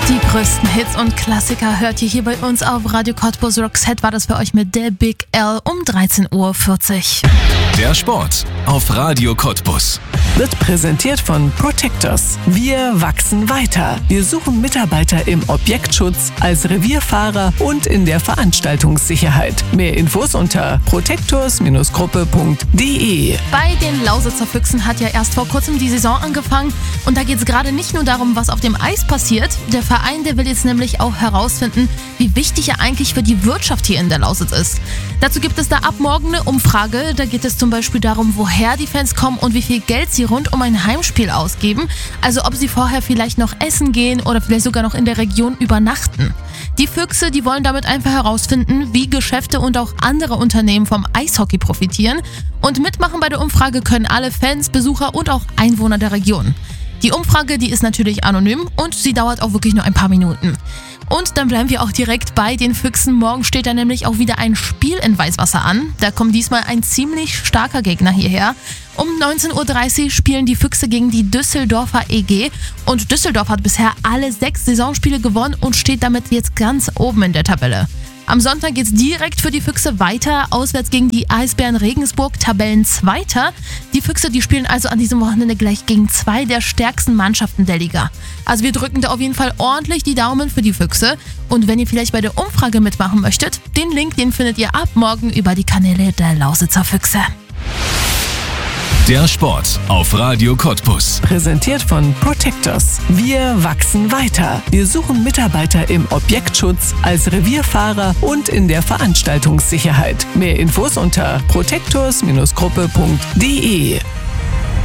Die größten Hits und Klassiker hört ihr hier bei uns auf Radio Cottbus. Roxette war das für euch mit der Big L um 13:40 Uhr. Der Sport auf Radio Cottbus. Wird präsentiert von Protectors. Wir wachsen weiter. Wir suchen Mitarbeiter im Objektschutz, als Revierfahrer und in der Veranstaltungssicherheit. Mehr Infos unter protectors-gruppe.de. Bei den Lausitzer Füchsen hat ja erst vor kurzem die Saison angefangen. Und da geht es gerade nicht nur darum, was auf dem Eis passiert. Der Verein, der will jetzt nämlich auch herausfinden, wie wichtig er eigentlich für die Wirtschaft hier in der Lausitz ist. Dazu gibt es da ab morgen eine Umfrage. Da geht es zum Beispiel darum, woher die Fans kommen und wie viel Geld sie rund um ein Heimspiel ausgeben. Also ob sie vorher vielleicht noch essen gehen oder vielleicht sogar noch in der Region übernachten. Die Füchse, die wollen damit einfach herausfinden, wie Geschäfte und auch andere Unternehmen vom Eishockey profitieren. Und mitmachen bei der Umfrage können alle Fans, Besucher und auch Einwohner der Region. Die Umfrage, die ist natürlich anonym und sie dauert auch wirklich nur ein paar Minuten. Und dann bleiben wir auch direkt bei den Füchsen. Morgen steht da nämlich auch wieder ein Spiel in Weißwasser an. Da kommt diesmal ein ziemlich starker Gegner hierher. Um 19:30 Uhr spielen die Füchse gegen die Düsseldorfer EG. Und Düsseldorf hat bisher alle 6 Saisonspiele gewonnen und steht damit jetzt ganz oben in der Tabelle. Am Sonntag geht's direkt für die Füchse weiter, auswärts gegen die Eisbären Regensburg, Tabellenzweiter. Die Füchse, die spielen also an diesem Wochenende gleich gegen 2 der stärksten Mannschaften der Liga. Also wir drücken da auf jeden Fall ordentlich die Daumen für die Füchse. Und wenn ihr vielleicht bei der Umfrage mitmachen möchtet, den Link, den findet ihr ab morgen über die Kanäle der Lausitzer Füchse. Der Sport auf Radio Cottbus. Präsentiert von Protectors. Wir wachsen weiter. Wir suchen Mitarbeiter im Objektschutz, als Revierfahrer und in der Veranstaltungssicherheit. Mehr Infos unter protectors-gruppe.de.